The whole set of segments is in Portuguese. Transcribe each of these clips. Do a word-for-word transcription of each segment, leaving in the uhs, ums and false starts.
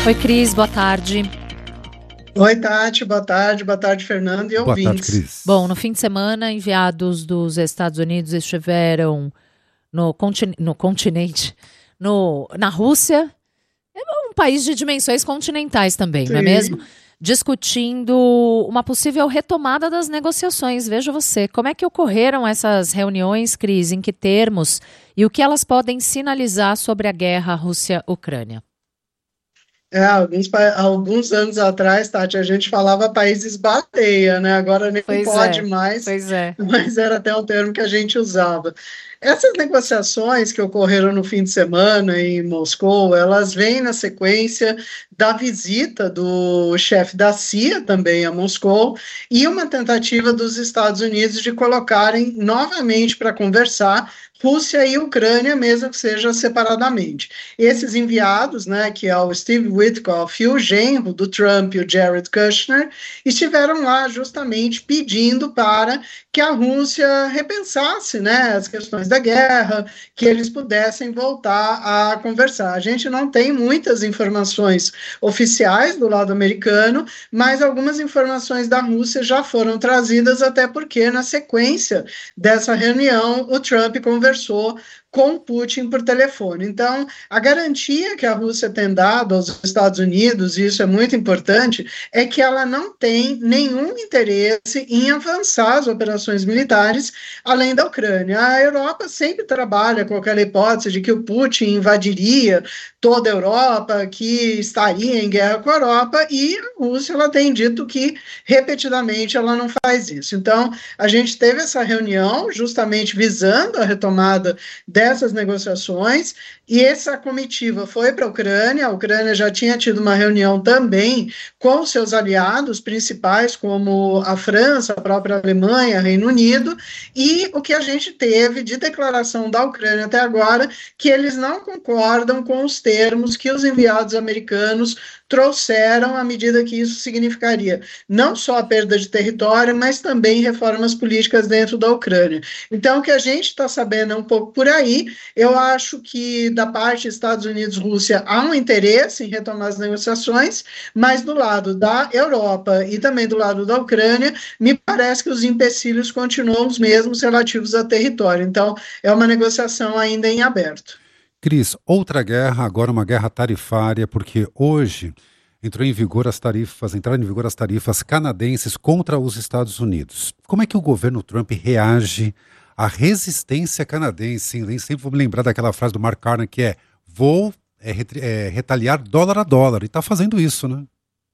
Oi, Cris, boa tarde. Oi, Tati, boa tarde, boa tarde, Fernando e Boa tarde, ouvintes. Cris. Bom, no fim de semana, enviados dos Estados Unidos estiveram no, contin- no continente, no, na Rússia, é um país de dimensões continentais também, não é Sim. mesmo? Discutindo uma possível retomada das negociações. Veja você, como é que ocorreram essas reuniões, Cris, em que termos e o que elas podem sinalizar sobre a guerra Rússia-Ucrânia? É, alguns, pa- alguns anos atrás, Tati, a gente falava países bateia, né? Agora nem Pois pode é, mais, pois é. mas era até um termo que a gente usava. Essas negociações que ocorreram no fim de semana em Moscou, elas vêm na sequência da visita do chefe da C I A também a Moscou e uma tentativa dos Estados Unidos de colocarem novamente para conversar Rússia e Ucrânia, mesmo que seja separadamente. Esses enviados, né, que é o Steve Witkoff e o genro do Trump, o Jared Kushner, estiveram lá justamente pedindo para que a Rússia repensasse, né, as questões da guerra, que eles pudessem voltar a conversar. A gente não tem muitas informações oficiais do lado americano, mas algumas informações da Rússia já foram trazidas, até porque na sequência dessa reunião o Trump conversou com Putin por telefone. Então, a garantia que a Rússia tem dado aos Estados Unidos, e isso é muito importante, é que ela não tem nenhum interesse em avançar as operações militares além da Ucrânia. A Europa sempre trabalha com aquela hipótese de que o Putin invadiria toda a Europa, que estaria em guerra com a Europa, e a Rússia ela tem dito que repetidamente ela não faz isso. Então, a gente teve essa reunião justamente visando a retomada dessas negociações, e essa comitiva foi para a Ucrânia. A Ucrânia já tinha tido uma reunião também com seus aliados principais, como a França, a própria Alemanha, Reino Unido, e o que a gente teve de declaração da Ucrânia até agora, que eles não concordam com os termos que os enviados americanos trouxeram, à medida que isso significaria não só a perda de território, mas também reformas políticas dentro da Ucrânia. Então, o que a gente está sabendo é um pouco por aí. Eu acho que, da parte Estados Unidos-Rússia, há um interesse em retomar as negociações, mas do lado da Europa e também do lado da Ucrânia, me parece que os empecilhos continuam os mesmos relativos a território. Então, é uma negociação ainda em aberto. Cris, outra guerra, agora uma guerra tarifária, porque hoje entrou em vigor as tarifas, entraram em vigor as tarifas canadenses contra os Estados Unidos. Como é que o governo Trump reage à resistência canadense? Sempre vou me lembrar daquela frase do Mark Carney que é: vou é, é, retaliar dólar a dólar, e está fazendo isso, né?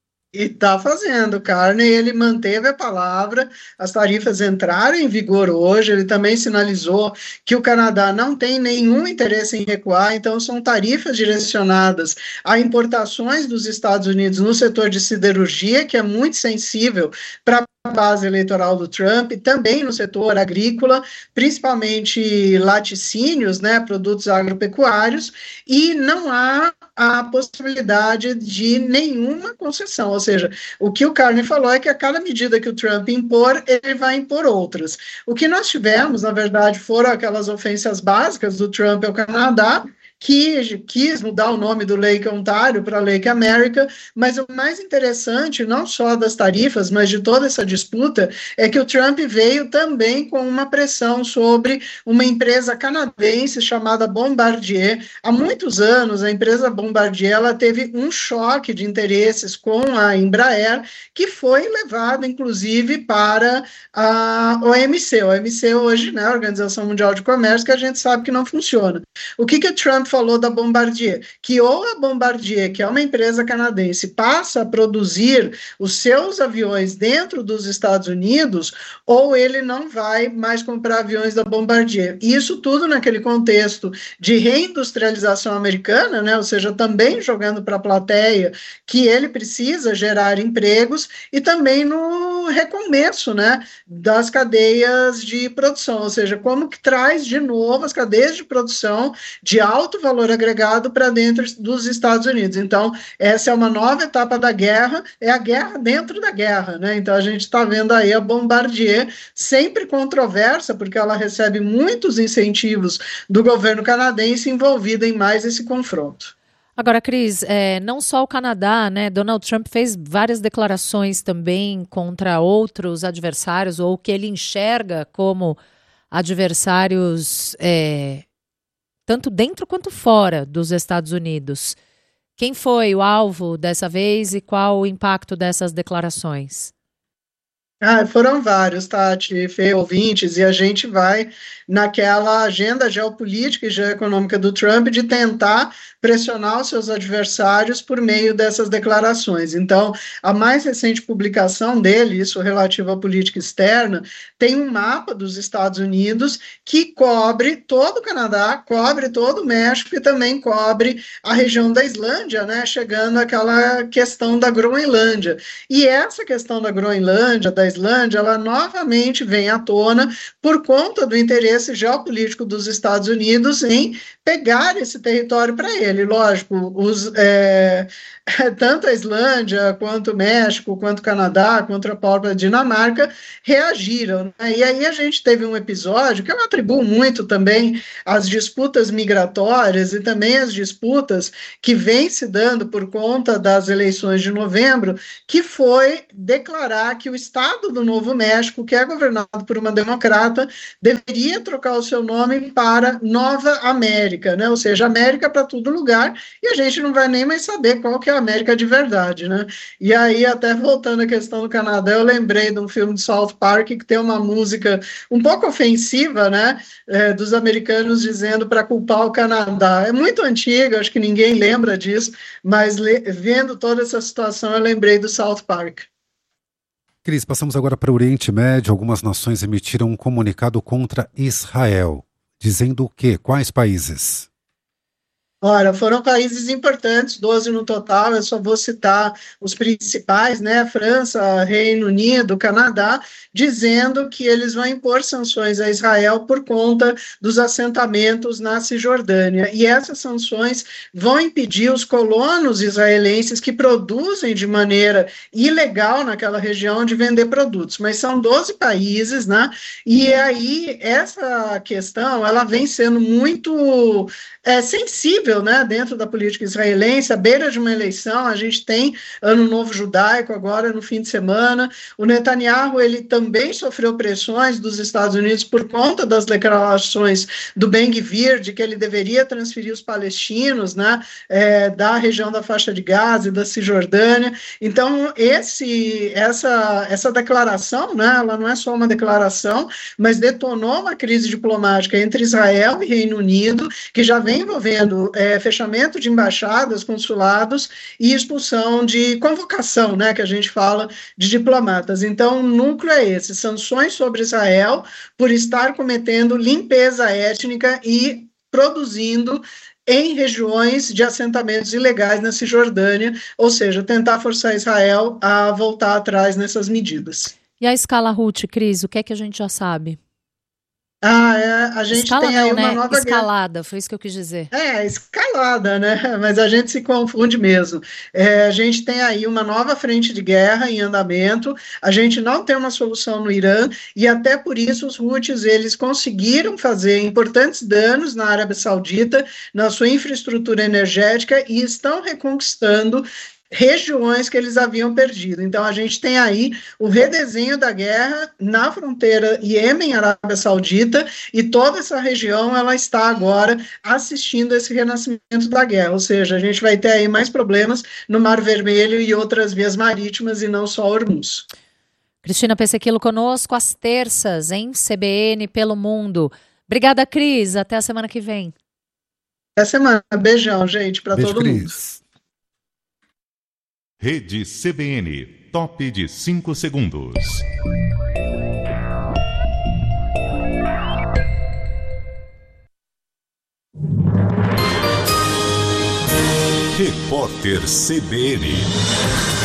E está fazendo, Carney, ele manteve a palavra, as tarifas entraram em vigor hoje, ele também sinalizou que o Canadá não tem nenhum interesse em recuar, então são tarifas direcionadas a importações dos Estados Unidos no setor de siderurgia, que é muito sensível para a base eleitoral do Trump, também no setor agrícola, principalmente laticínios, né, produtos agropecuários, e não há a possibilidade de nenhuma concessão, ou seja, o que o Carney falou é que a cada medida que o Trump impor, ele vai impor outras. O que nós tivemos, na verdade, foram aquelas ofensas básicas do Trump ao Canadá, que quis mudar o nome do Lake Ontário para Lake America, mas o mais interessante, não só das tarifas, mas de toda essa disputa, é que o Trump veio também com uma pressão sobre uma empresa canadense chamada Bombardier. Há muitos anos, a empresa Bombardier ela teve um choque de interesses com a Embraer, que foi levado, inclusive, para a O M C. A O M C hoje, né, a Organização Mundial de Comércio, que a gente sabe que não funciona. O que, que o Trump falou da Bombardier? Que ou a Bombardier, que é uma empresa canadense, passa a produzir os seus aviões dentro dos Estados Unidos, ou ele não vai mais comprar aviões da Bombardier. E isso tudo naquele contexto de reindustrialização americana, né? Ou seja, também jogando para a plateia que ele precisa gerar empregos, e também no recomeço, né, das cadeias de produção, ou seja, como que traz de novo as cadeias de produção de alto valor agregado para dentro dos Estados Unidos. Então, essa é uma nova etapa da guerra, é a guerra dentro da guerra, né? Então, a gente está vendo aí a Bombardier, sempre controversa, porque ela recebe muitos incentivos do governo canadense envolvida em mais esse confronto. Agora, Cris, é, não só o Canadá, né? Donald Trump fez várias declarações também contra outros adversários, ou que ele enxerga como adversários, é, tanto dentro quanto fora dos Estados Unidos. Quem foi o alvo dessa vez e qual o impacto dessas declarações? Ah, foram vários, Tati, Fê, ouvintes, e a gente vai naquela agenda geopolítica e geoeconômica do Trump de tentar pressionar os seus adversários por meio dessas declarações. Então, a mais recente publicação dele, isso relativo à política externa, tem um mapa dos Estados Unidos que cobre todo o Canadá, cobre todo o México e também cobre a região da Islândia, né, chegando àquela questão da Groenlândia. E essa questão da Groenlândia, da Islândia, ela novamente vem à tona por conta do interesse geopolítico dos Estados Unidos em pegar esse território para ele. Lógico, os, é, tanto a Islândia, quanto o México, quanto o Canadá, quanto a própria Dinamarca, reagiram. Né? E aí a gente teve um episódio que eu atribuo muito também às disputas migratórias e também às disputas que vêm se dando por conta das eleições de novembro, que foi declarar que o Estado do Novo México, que é governado por uma democrata, deveria trocar o seu nome para Nova América, né? Ou seja, América para todo lugar, e a gente não vai nem mais saber qual que é a América de verdade, né? E aí, até voltando à questão do Canadá, eu lembrei de um filme de South Park que tem uma música um pouco ofensiva, né? É, dos americanos dizendo para culpar o Canadá. É muito antiga, acho que ninguém lembra disso, mas le- vendo toda essa situação, eu lembrei do South Park. Cris, passamos agora para o Oriente Médio. Algumas nações emitiram um comunicado contra Israel, dizendo o quê? Quais países? Ora, foram países importantes, doze no total, eu só vou citar os principais, né, França, Reino Unido, Canadá, dizendo que eles vão impor sanções a Israel por conta dos assentamentos na Cisjordânia, e essas sanções vão impedir os colonos israelenses que produzem de maneira ilegal naquela região de vender produtos, mas são doze países, né, e aí essa questão, ela vem sendo muito é, sensível, né, dentro da política israelense, à beira de uma eleição, a gente tem Ano Novo Judaico agora no fim de semana, o Netanyahu, ele também sofreu pressões dos Estados Unidos por conta das declarações do Ben-Gvir, de que ele deveria transferir os palestinos, né, é, da região da faixa de Gaza e da Cisjordânia, então esse, essa, essa declaração, né, ela não é só uma declaração, mas detonou uma crise diplomática entre Israel e Reino Unido, que já vem envolvendo é, fechamento de embaixadas, consulados e expulsão de convocação, né, que a gente fala de diplomatas. Então, o núcleo é esse, sanções sobre Israel por estar cometendo limpeza étnica e produzindo em regiões de assentamentos ilegais na Cisjordânia, ou seja, tentar forçar Israel a voltar atrás nessas medidas. E a escala Ruth, Cris, o que é que a gente já sabe? Ah, é, a gente Escala tem não, aí uma né? nova guerra. Escalada, foi isso que eu quis dizer. É, escalada, né? Mas a gente se confunde mesmo. É, a gente tem aí uma nova frente de guerra em andamento, a gente não tem uma solução no Irã, e até por isso os Houthis, eles conseguiram fazer importantes danos na Arábia Saudita, na sua infraestrutura energética, e estão reconquistando regiões que eles haviam perdido. Então, a gente tem aí o redesenho da guerra na fronteira Iêmen-Arábia Saudita, e toda essa região, ela está agora assistindo esse renascimento da guerra, ou seja, a gente vai ter aí mais problemas no Mar Vermelho e outras vias marítimas, e não só Hormuz. Cristina Pessequilo conosco às terças, em C B N Pelo Mundo. Obrigada, Cris. Até a semana que vem. Até semana. Beijão, gente, para Beijo, todo mundo. Cris. Rede C B N, top de cinco segundos. Repórter C B N.